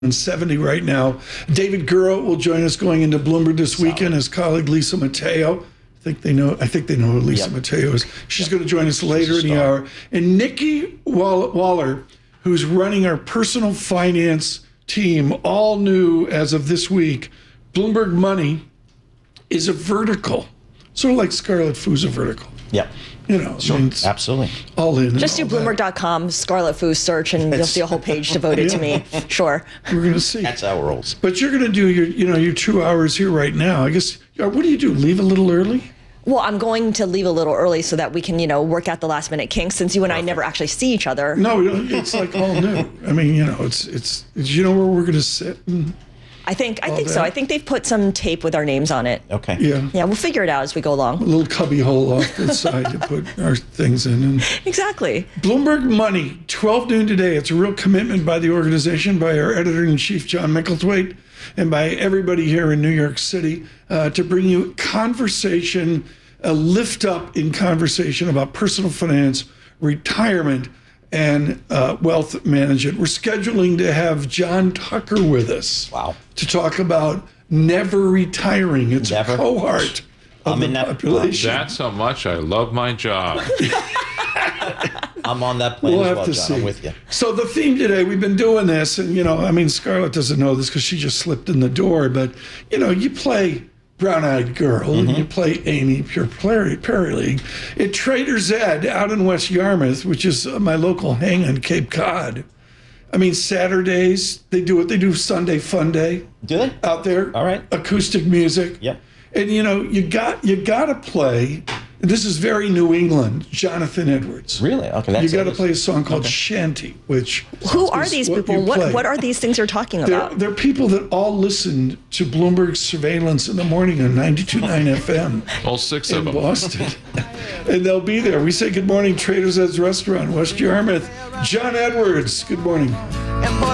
70 right now. David Gura will join us going into Bloomberg this weekend. His colleague Lisa Mateo. I think they know who Lisa Mateo is. She's going to join us later in the hour. And Nikki Waller, who's running our personal finance team, all new as of this week. Bloomberg Money is a vertical, sort of like Scarlet Foo's a vertical. Yep. You know, sure. I mean, Absolutely. All in. Just do Bloomberg.com, Scarlet Foo search, and you'll see a whole page devoted to me. Sure. We're going to see. That's how it rolls. But you're going to do your 2 hours here right now. I guess, what do you do? Leave a little early? Well, I'm going to leave a little early so that we can, work out the last minute kinks, since you and I never actually see each other. No, it's like all new. I mean, it's where we're going to sit. I think so. I think they've put some tape with our names on it. Okay. Yeah, we'll figure it out as we go along. A little cubby hole off the side to put our things in. Exactly. Bloomberg Money, 12 noon today. It's a real commitment by the organization, by our editor-in-chief, John Micklethwaite, and by everybody here in New York City to bring you conversation, a lift up in conversation about personal finance, retirement, and wealth management. We're scheduling to have John Tucker with us. Wow. To talk about never retiring. It's Never. a cohort of the population. That's how much I love my job. I'm on that plan as well, John. see. I'm with you. So the theme today, we've been doing this, and Scarlett doesn't know this because she just slipped in the door, but you play Brown-Eyed Girl and you play Amy Pure Prairie League. At Trader's Ed out in West Yarmouth, which is my local hang on Cape Cod. Saturdays they do it. They do Sunday Fun Day. Do they? Out there? All right. Acoustic music. Yep. And you got to play. This is very New England, Jonathan Edwards. Really? Okay. You got to play a song called Shanty, which Who are these people? What are these things you're talking about? They're people that all listen to Bloomberg Surveillance in the morning on 92.9 FM. All six in of them. Boston. And they'll be there. We say good morning, Trader's Ed's Restaurant, West Yarmouth. John Edwards, good morning.